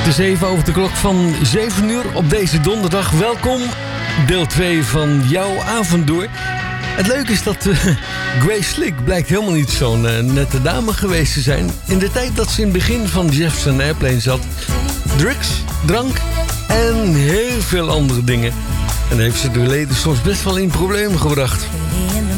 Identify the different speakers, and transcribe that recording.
Speaker 1: Het is even over de klok van 7 uur op deze donderdag. Welkom, deel 2 van jouw avond door. Het leuke is dat Grace Slick blijkt helemaal niet zo'n nette dame geweest te zijn. In de tijd dat ze in het begin van Jefferson Airplane zat. Drugs, drank en heel veel andere dingen. En heeft ze de leden soms best wel in problemen gebracht.